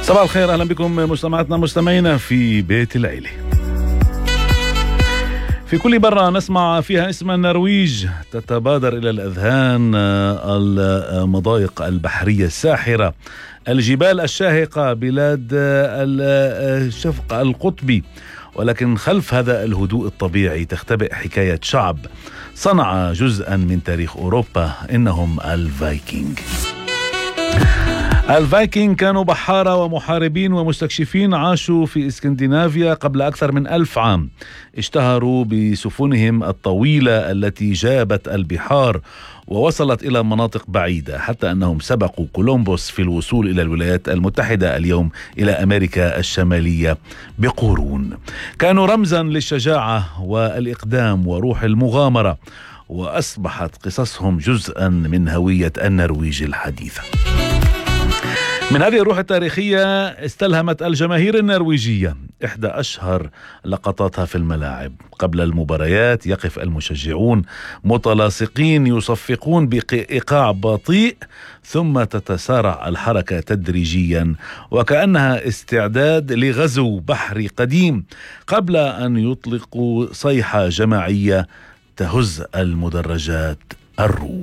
صباح الخير، أهلا بكم مستمعاتنا مستمعينا في بيت العيلة. في كل مرة نسمع فيها اسم النرويج تتبادر إلى الأذهان المضايق البحرية الساحرة، الجبال الشاهقة، بلاد الشفق القطبي، ولكن خلف هذا الهدوء الطبيعي تختبئ حكاية شعب صنع جزءا من تاريخ أوروبا، إنهم الفايكنج. الفايكنج كانوا بحارة ومحاربين ومستكشفين عاشوا في اسكندنافيا قبل أكثر من 1000 عام. اشتهروا بسفنهم الطويلة التي جابت البحار ووصلت إلى مناطق بعيدة، حتى أنهم سبقوا كولومبوس في الوصول إلى الولايات المتحدة، اليوم إلى أمريكا الشمالية، بقرون. كانوا رمزا للشجاعة والإقدام وروح المغامرة، وأصبحت قصصهم جزءا من هوية النرويج الحديثة. من هذه الروح التاريخية استلهمت الجماهير النرويجية إحدى أشهر لقطاتها في الملاعب. قبل المباريات يقف المشجعون متلاصقين يصفقون بإيقاع بطيء، ثم تتسارع الحركة تدريجيا وكأنها استعداد لغزو بحري قديم، قبل أن يطلقوا صيحة جماعية تهز المدرجات الرو.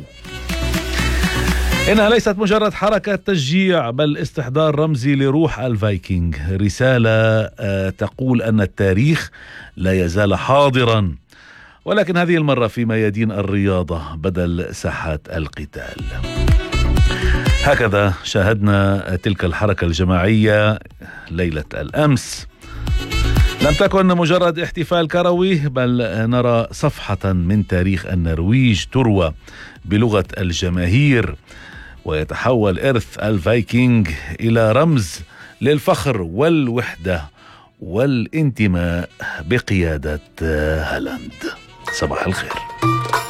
إنها ليست مجرد حركة تشجيع، بل استحضار رمزي لروح الفايكنج، رسالة تقول أن التاريخ لا يزال حاضرا، ولكن هذه المرة في ميادين الرياضة بدل ساحات القتال. هكذا شاهدنا تلك الحركة الجماعية ليلة الأمس. لم تكن مجرد احتفال كروي، بل نرى صفحة من تاريخ النرويج تروى بلغة الجماهير، ويتحول إرث الفايكنج إلى رمز للفخر والوحدة والانتماء بقيادة هالاند. صباح الخير.